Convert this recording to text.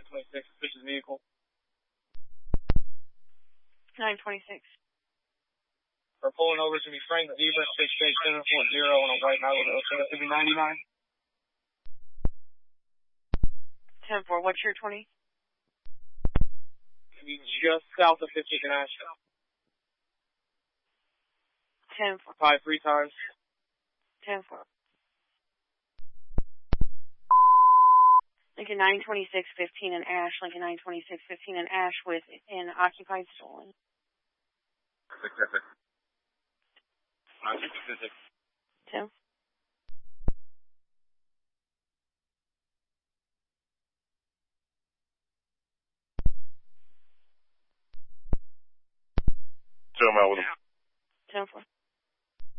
926, this is vehicle. 926. We're pulling over to be Frank Zebra 68740 on a white Malibu. So that should be 99. 10-4, what's your 20? Should be just south of 50th and Ash. 10-4. 5 3 times. 10-4. Lincoln 926-15 in Ash, Lincoln 926-15 in Ash with an occupied stolen. 6 10. Tell him out with him. 10-4.